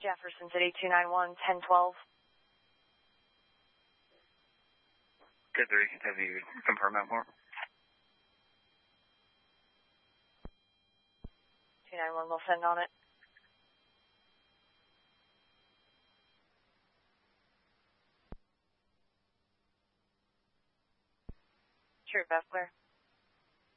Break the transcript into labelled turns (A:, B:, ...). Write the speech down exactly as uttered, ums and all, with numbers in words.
A: Jefferson City, two nine one, ten twelve.
B: Good three, have you confirmed that more?
A: two nine one, we'll send on it. Sure, Beth, where?